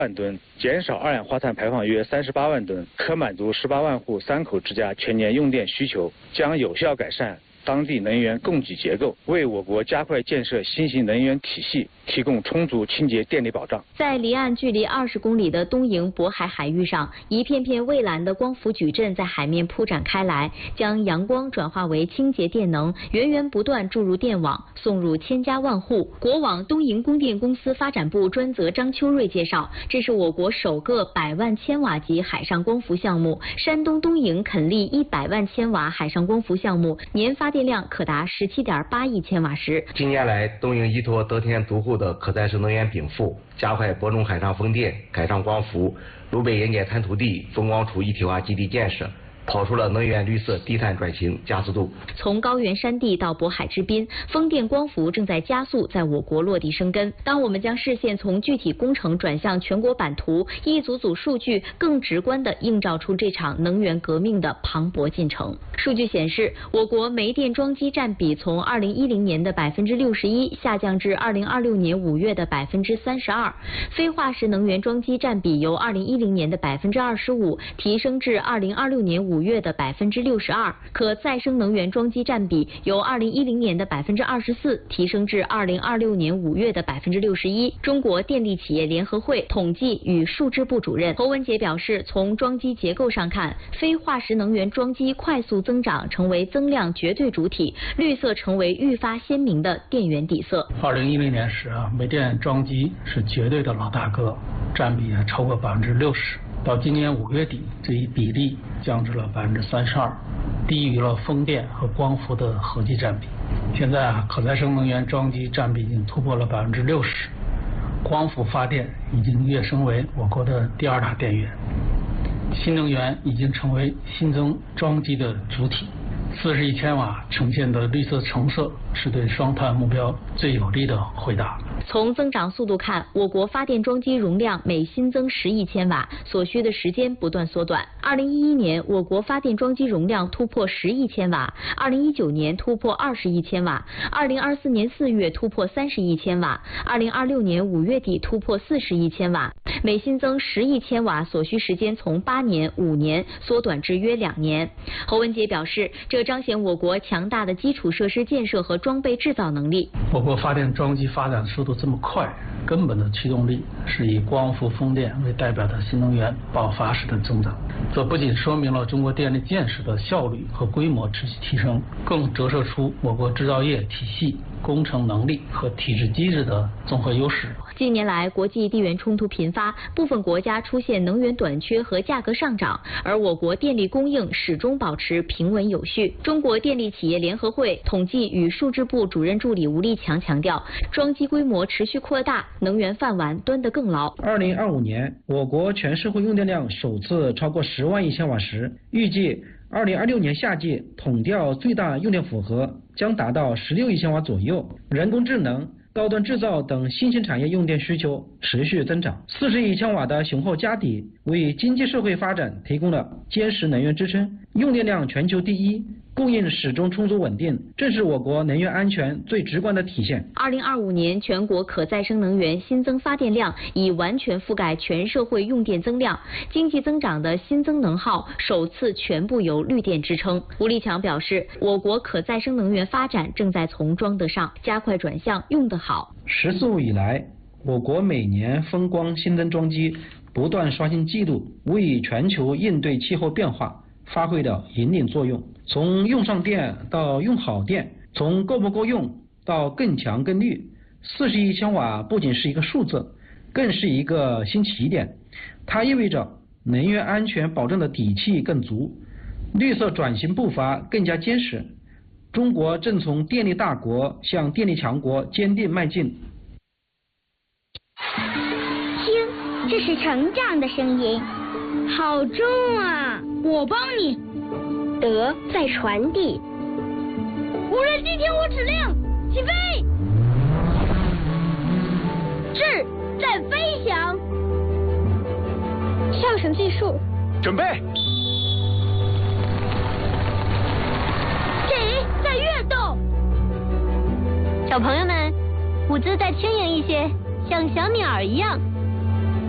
万吨，减少二氧化碳排放约38万吨，可满足18万户3口之家全年用电需求，将有效改善当地能源供给结构，为我国加快建设新型能源体系提供充足清洁电力保障。 在离岸距离20公里的东营渤海海域上，一片片蔚蓝的光伏矩阵在海面铺展开来，将阳光转化为清洁电能，源源不断注入电网，送入千家万户。国网东营供电公司发展部专责张秋瑞介绍，这是我国首个100万千瓦级海上光伏项目，山东东营肯利100万千瓦海上光伏项目，年发电量可达17.8亿千瓦时。 近年来，东营依托得天独厚的可再生能源禀赋，加快播种海上风电、海上光伏、鲁北盐碱滩涂地、风光储一体化基地建设，跑出了能源绿色低碳转型加速度。 从高原山地到渤海之滨，风电光伏正在加速在我国落地生根。当我们将视线从具体工程转向全国版图，一组组数据更直观地映照出这场能源革命的磅礴进程。数据显示，我国煤电装机占比从2010年的61%下降至2026年5月的32%，非化石能源装机占比由2010年的25%提升至2026年5月的62%，可再生能源装机占比由2010年的24%提升至2026年5月的61%。中国电力企业联合会统计与数支部主任侯文杰表示，从装机结构上看，非化石能源装机快速增长成为增量绝对主体，绿色成为愈发鲜明的电源底色。 2010年时煤电装机是绝对的老大哥，占比超过60%。到今年5月底，这一比例降至了32%，低于了风电和光伏的合计占比。现在可再生能源装机占比已经突破了60%，光伏发电已经跃升为我国的第2大电源，新能源已经成为新增装机的主体。40亿千瓦呈现的绿色橙色是对双碳目标最有力的回答。 从增长速度看，我国发电装机容量每新增10亿千瓦，所需的时间不断缩短。2011年，我国发电装机容量突破10亿千瓦，2019年突破20亿千瓦，2024年4月突破30亿千瓦，2026年5月底突破40亿千瓦。每新增10亿千瓦所需时间从8年、5年缩短至约2年。侯文杰表示，这彰显我国强大的基础设施建设和装备制造能力。 我国发电装机发展速度这么快，根本的驱动力是以光伏、风电为代表的新能源爆发式的增长。这不仅说明了中国电力建设的效率和规模持续提升，更折射出我国制造业体系、工程能力和体制机制的综合优势。 近年来，国际地缘冲突频发，部分国家出现能源短缺和价格上涨，而我国电力供应始终保持平稳有序。中国电力企业联合会统计与数支部主任助理吴立强强调，装机规模持续扩大，能源饭碗端得更牢。 2025年，我国全社会用电量首次超过10万亿千瓦时，预计2026年夏季统调最大用电负荷将达到16亿千瓦左右。人工智能、高端制造等新兴产业用电需求持续增长，40亿千瓦的雄厚家底为经济社会发展提供了坚实能源支撑。用电量全球第一，供应始终充足稳定，正是我国能源安全最直观的体现。 2025年全国可再生能源新增发电量已完全覆盖全社会用电增量，经济增长的新增能耗首次全部由绿电支撑。吴立强表示，我国可再生能源发展正在从装得上加快转向用得好。 十四五以来，我国每年风光新增装机不断刷新纪录，为全球应对气候变化发挥了引领作用。从用上电到用好电，从够不够用到更强更绿，40亿千瓦不仅是一个数字，更是一个新起点。它意味着能源安全保证的底气更足，绿色转型步伐更加坚实。中国正从电力大国向电力强国坚定迈进。 听，这是成长的声音。好重啊！我帮你。德在传递。无人机听我指令，起飞。智在飞翔。上升技术。 准备。 给在跃动。小朋友们，舞姿再轻盈一些，像小鸟一样。